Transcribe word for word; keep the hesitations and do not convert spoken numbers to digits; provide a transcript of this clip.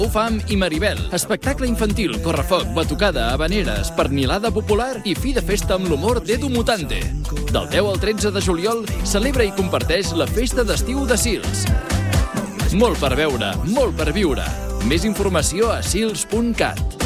Ufam i Maribel. Espectacle infantil, correfoc, batucada, habaneres, pernilada popular i fi de festa amb l'humor d'Edu Mutante. Del deu al tretze de juliol, celebra i comparteix la festa d'estiu de Sils. Molt per veure, molt per viure. Més informació a sils punt cat.